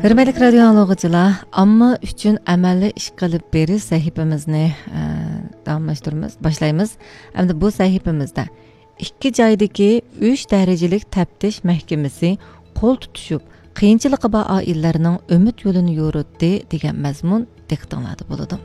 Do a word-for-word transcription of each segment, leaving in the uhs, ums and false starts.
Hürmetli radyo anlıqçılar, amma üçün əməlli iş qılıb beri səhifəmizni e, davamlaşdırmız, başlayımız. Əmdə bu səhifəmizdə ikki joydagi üç dərəcəlik təftiş məhkəməsi qol tutuşub, qiyinçılığı ba aillərinin ümid yolunu yoritdi degan məzmun diqqətinizdə buludu.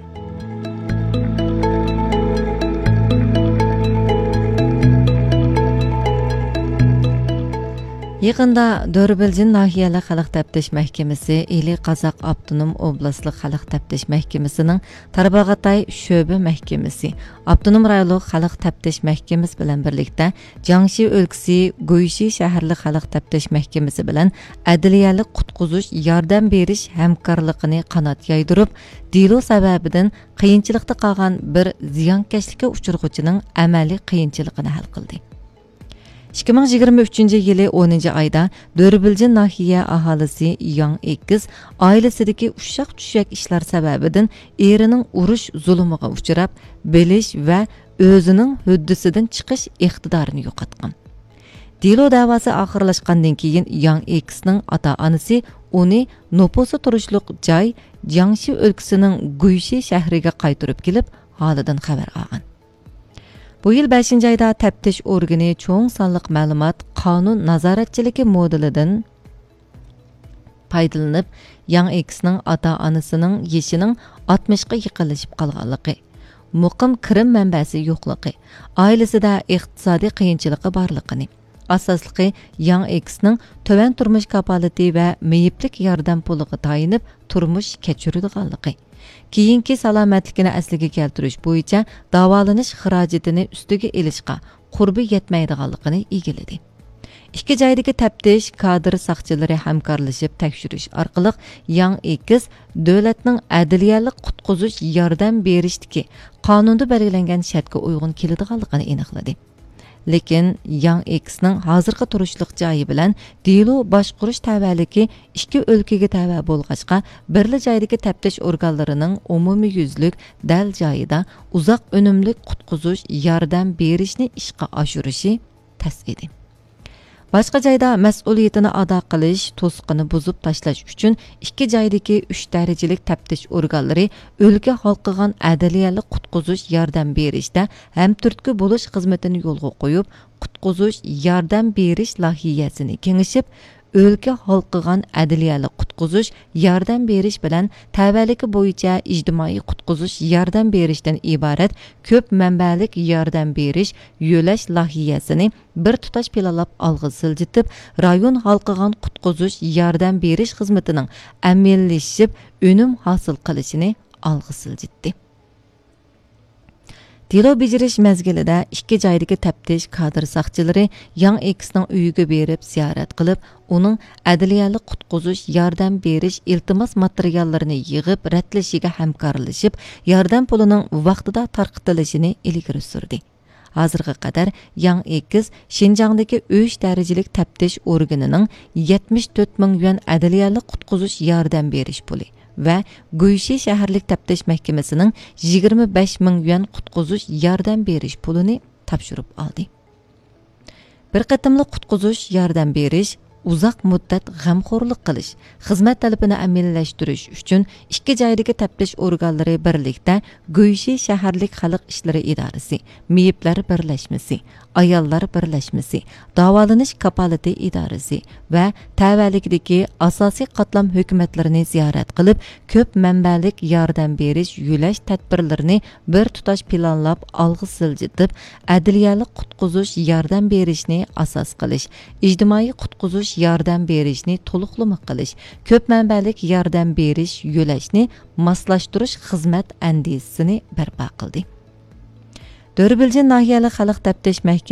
Yaqında Dörbelcin Nahiyəli Xalq Təftiş Məhkəməsi Eli Qazaq Abdunum Oblastlik Xalq Təftiş Məhkəməsinin Tarbağatay Şöbə Məhkəməsi, Abdunum rayonluq Xalq Təftiş Məhkəməsi bilan birlikdə Jiangxi өлkəsi Guyşi şəhərlik Xalq Təftiş Məhkəməsi bilan ədliyyəlik qutquzuş, yordam beriş həmkarlığını qanat yaydırıb, dilo səbəbidən qiyinçılıqda qalğan bir ziyankeşlikə uçurğuchining əməli qiyinçiliğini hal qildi. ikki ming yigirma uchinchi yili o'ninchi oyda Dörbelcin nahiya aholisi Yang Ekiz oilasidagi ushaq tushak ishlar sababidan erining urush zulmiga uchrab, bilish va o'zining huddisidan chiqish iqtidorini yo'qotgan. Dilo da'vosi oxirlashgandan keyin Yang Ekizning ota-onasi uni nopusi turishliq joy Jiangxi o'lkasining Guyshi shahriga qaytarib kelib, holidan xabar olgan. Bu yil beshinchi oyda təftiş organi cho'ng sonliq ma'lumot qonun nazoratchiligi modelidan foydalanib, Yang Ekizning ota-onasining yeshining oltmishga yaqinlashib qolganligi, muqim kirim manbasi yo'qligi, oilasida iqtisodiy qiyinchiligi borligini, asosligi Yang Ekizning to'van turmush kapolati va meyiplik yordam puliga tayinib turmush kechiradiganligi, keyingi salomatligini asliga keltirish bo'yicha davolanish xarajatini ustiga elishga qurbi yetmaydiganligini egiladi. Ikki joydagi taftish kadr saqchilari hamkorlashib tekshirish orqali Yang Ekiz davlatning adliyalik qutquzish yordam berishdagi qonunda belgilangan shartga uyg'un keladiganligini aniqladi. Lekin Yang Ekizning hozirgi turishliq joyi bilan dilo boshqurish tavalligi ikki o'lkaga tava bo'lg'achqa, birli joydagi taftish organlarining umumiy yuzlik dal joyida uzoq unumli qutquzish yordam berishni ishga oshirishi tas edi. Boshqa joyda mas'uliyatini ado qilish, to'siqni buzib tashlash uchun ikki joydagi uch darajalik taftish organlari o'lka xalqigan adliyalik qutquzish yordam berishda hamturtki bo'lish xizmatini yo'lga qo'yib, qutquzish yordam berish lohiyasini kengishib, o'lka xalqigan adliyalik qutquzish yordam berish bilan tavalligi bo'yicha ijtimoiy qutquzish yordam berishdan iborat ko'p manbalik yordam berish yo'lash lohiyasini bir tutash planlab olg'a siljitib, rayon xalqigan qutquzish yordam berish xizmatining amallashib, unum hosil qilishini olg'a siljitdi. Dilo bejirish mezgilida ikki joydagi taftish kadr saqchilari Yang Ekizning uyiga berib ziyorat qilib, uning adliyalik qutquzish yordam berish iltimos materiallarini yig'ib ratlashiga hamkorlashib, yordam pulining vaqtida tarqitilishini ilgari surdi. Hozirga qadar Yang Ekiz Xinjiangdagi uch darajalik taftish organining yetmish to'rt ming yuan adliyalik qutquzish yordam berish puli va Guyshi shaharlik taftish mahkamasining yigirma besh ming yuan qutquzish yordam berish pulini topshirib oldi. Bir qatimli qutquzish yordam berish, uzoq muddat g'amxo'rlik qilish, xizmat talabini amallashtirish uchun ikki joydagi taftish organlari birlikda Guyshi shaharlik xalq ishlari idorasi, meyiplar birlashmasi, ayollar birlashmasi, davolanish kapolati idorasi va tavallikdagi asosiy qatlam hukumatlarini ziyorat qilib, ko'p manbalik yordam berish yo'lash tadbirlarini bir tutash planlab olg'a siljitib, adliyalik qutquzish yordam berishni asos qilish, ijtimoiy qutquzish yordam berishni to'liqlama qilish, ko'p manbalik yordam berish yo'lashni moslashtirish xizmat andisini barpo qildi. Dörbelcin Nahiyəli Xalq Təftiş Məhkəməsi